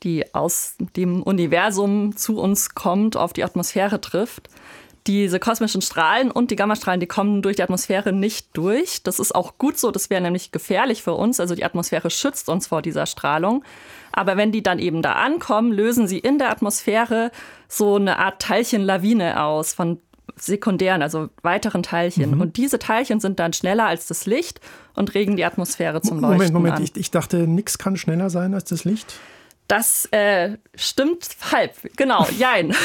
die aus dem Universum zu uns kommt, auf die Atmosphäre trifft. Diese kosmischen Strahlen und die Gammastrahlen, die kommen durch die Atmosphäre nicht durch. Das ist auch gut so, das wäre nämlich gefährlich für uns. Also die Atmosphäre schützt uns vor dieser Strahlung. Aber wenn die dann eben da ankommen, lösen sie in der Atmosphäre so eine Art Teilchenlawine aus von sekundären, also weiteren Teilchen. Und diese Teilchen sind dann schneller als das Licht und regen die Atmosphäre zum Leuchten an. Ich dachte, nichts kann schneller sein als das Licht? Das stimmt halb, genau, jein.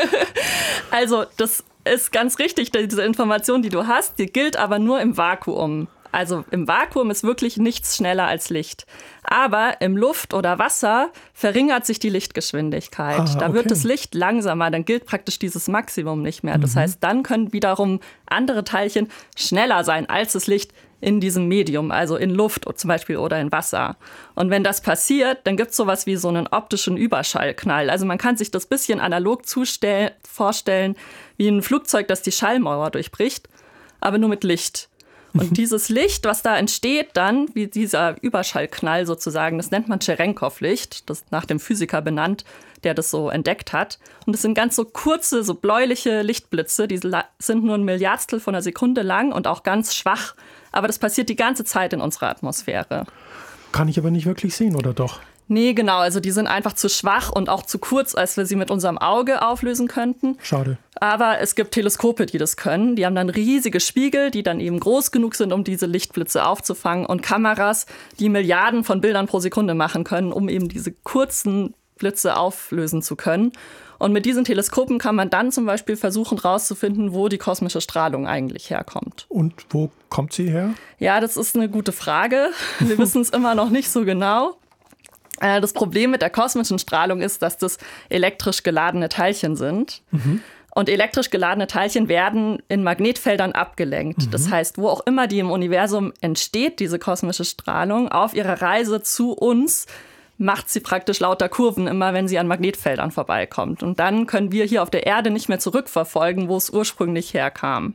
Also das ist ganz richtig, diese Information, die du hast, die gilt aber nur im Vakuum. Also im Vakuum ist wirklich nichts schneller als Licht. Aber im Luft oder Wasser verringert sich die Lichtgeschwindigkeit. Da wird das Licht langsamer, dann gilt praktisch dieses Maximum nicht mehr. Das heißt, dann können wiederum andere Teilchen schneller sein als das Licht in diesem Medium, also in Luft zum Beispiel oder in Wasser. Und wenn das passiert, dann gibt es sowas wie so einen optischen Überschallknall. Also man kann sich das bisschen analog vorstellen wie ein Flugzeug, das die Schallmauer durchbricht, aber nur mit Licht. Und dieses Licht, was da entsteht dann, wie dieser Überschallknall sozusagen, das nennt man Cherenkov-Licht, das ist nach dem Physiker benannt, der das so entdeckt hat. Und das sind ganz so kurze, so bläuliche Lichtblitze, die sind nur ein Milliardstel von einer Sekunde lang und auch ganz schwach. Aber das passiert die ganze Zeit in unserer Atmosphäre. Kann ich aber nicht wirklich sehen, oder doch? Nee, genau. Also die sind einfach zu schwach und auch zu kurz, als wir sie mit unserem Auge auflösen könnten. Schade. Aber es gibt Teleskope, die das können. Die haben dann riesige Spiegel, die dann eben groß genug sind, um diese Lichtblitze aufzufangen. Und Kameras, die Milliarden von Bildern pro Sekunde machen können, um eben diese kurzen Blitze auflösen zu können. Und mit diesen Teleskopen kann man dann zum Beispiel versuchen herauszufinden, wo die kosmische Strahlung eigentlich herkommt. Und wo kommt sie her? Ja, das ist eine gute Frage. Wir wissen es immer noch nicht so genau. Das Problem mit der kosmischen Strahlung ist, dass das elektrisch geladene Teilchen sind. Und elektrisch geladene Teilchen werden in Magnetfeldern abgelenkt. Das heißt, wo auch immer die im Universum entsteht, diese kosmische Strahlung, auf ihrer Reise zu uns macht sie praktisch lauter Kurven, immer wenn sie an Magnetfeldern vorbeikommt. Und dann können wir hier auf der Erde nicht mehr zurückverfolgen, wo es ursprünglich herkam.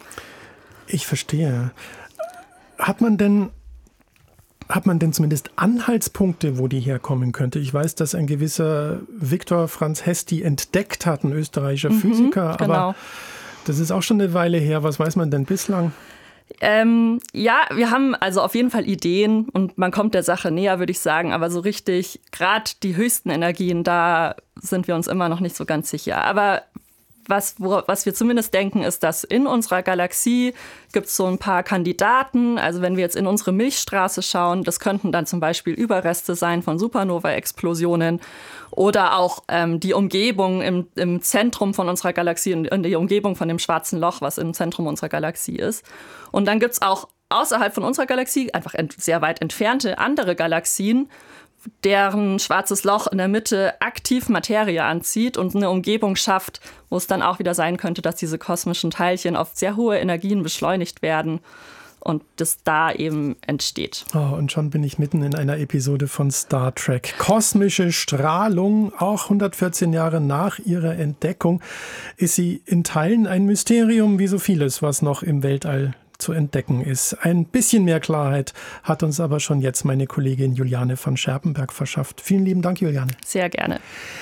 Ich verstehe. Hat man denn zumindest Anhaltspunkte, wo die herkommen könnte? Ich weiß, dass ein gewisser Viktor Franz Hess die entdeckt hat, ein österreichischer Physiker, genau. Aber das ist auch schon eine Weile her. Was weiß man denn bislang? Ja, wir haben also auf jeden Fall Ideen und man kommt der Sache näher, würde ich sagen. Aber so richtig, gerade die höchsten Energien, da sind wir uns immer noch nicht so ganz sicher. Aber was wir zumindest denken, ist, dass in unserer Galaxie gibt es so ein paar Kandidaten. Also wenn wir jetzt in unsere Milchstraße schauen, das könnten dann zum Beispiel Überreste sein von Supernova-Explosionen oder auch die Umgebung im Zentrum von unserer Galaxie, in die Umgebung von dem schwarzen Loch, was im Zentrum unserer Galaxie ist. Und dann gibt es auch außerhalb von unserer Galaxie, einfach sehr weit entfernte andere Galaxien, deren schwarzes Loch in der Mitte aktiv Materie anzieht und eine Umgebung schafft, wo es dann auch wieder sein könnte, dass diese kosmischen Teilchen auf sehr hohe Energien beschleunigt werden und das da eben entsteht. Oh, und schon bin ich mitten in einer Episode von Star Trek. Kosmische Strahlung, auch 114 Jahre nach ihrer Entdeckung, ist sie in Teilen ein Mysterium, wie so vieles, was noch im Weltall zu entdecken ist. Ein bisschen mehr Klarheit hat uns aber schon jetzt meine Kollegin Juliane von Scherpenberg verschafft. Vielen lieben Dank, Juliane. Sehr gerne.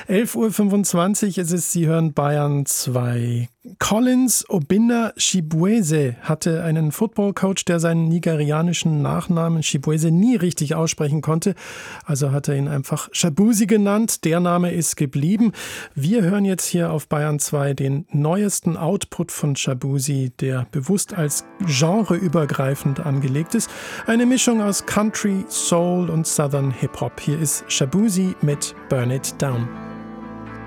11.25 Uhr ist es, Sie hören Bayern 2. Collins Obinna Chibueze hatte einen Footballcoach, der seinen nigerianischen Nachnamen Chibueze nie richtig aussprechen konnte. Also hat er ihn einfach Shabuzi genannt. Der Name ist geblieben. Wir hören jetzt hier auf Bayern 2 den neuesten Output von Shabuzi, der bewusst als genreübergreifend angelegt ist. Eine Mischung aus Country, Soul und Southern Hip-Hop. Hier ist Shabuzi mit Burn It Down.